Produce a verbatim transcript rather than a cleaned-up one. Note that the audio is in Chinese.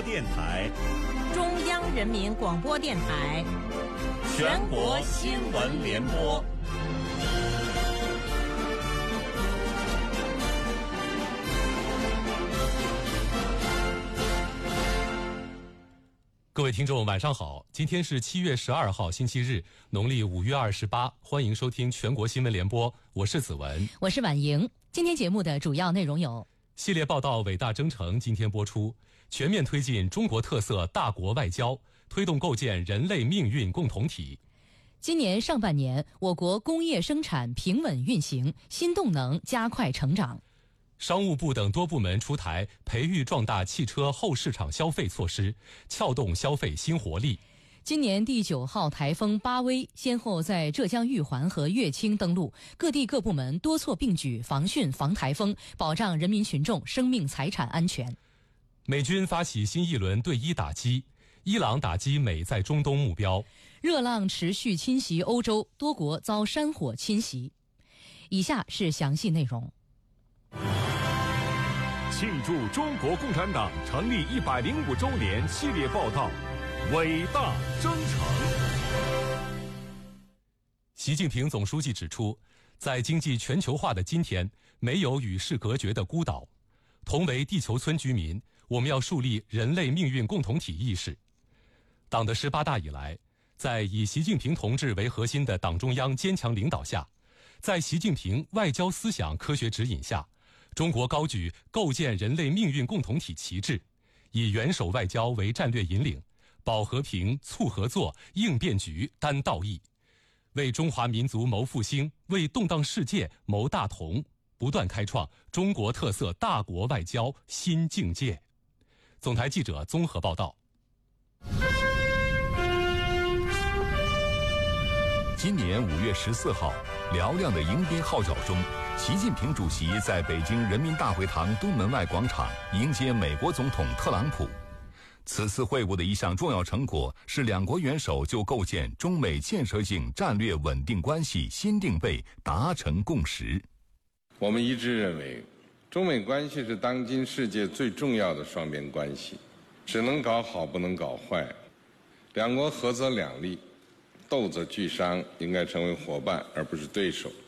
电台、 中央人民广播电台、 全国新闻联播。 各位听众晚上好，今天是七月十二号星期日，农历五月二十八，欢迎收听全国新闻联播，我是子文， 我是婉莹。今天节目的主要内容有： 系列报道《伟大征程》今天播出，全面推进中国特色大国外交，推动构建人类命运共同体。 今年上半年，我国工业生产平稳运行，新动能加快成长。 商务部等多部门出台培育壮大汽车后市场消费措施，撬动消费新活力。 今年第九号台风巴威先后在浙江玉环和乐清登陆，各地各部门多措并举，防汛防台风，保障人民群众生命财产安全。 美军发起新一轮对伊打击，伊朗打击美在中东目标。 热浪持续侵袭欧洲，多国遭山火侵袭。以下是详细内容。 庆祝中国共产党成立一百零五周年系列报道《伟大征程》。 习近平总书记指出，在经济全球化的今天，没有与世隔绝的孤岛。同为地球村居民，我们要树立人类命运共同体意识。党的十八大以来，在以习近平同志为核心的党中央坚强领导下，在习近平外交思想科学指引下，中国高举构建人类命运共同体旗帜，以元首外交为战略引领，保和平、促合作、应变局、担道义，为中华民族谋复兴，为动荡世界谋大同，不断开创中国特色大国外交新境界。总台记者综合报道。 今年五月十四号，嘹亮的迎宾号角中，习近平主席在北京人民大会堂东门外广场迎接美国总统特朗普。此次会晤的一项重要成果是两国元首就构建中美建设性战略稳定关系新定位达成共识。 我们一致认为，中美关系是当今世界最重要的双边关系，只能搞好不能搞坏。两国合则两利，斗则俱伤，应该成为伙伴而不是对手。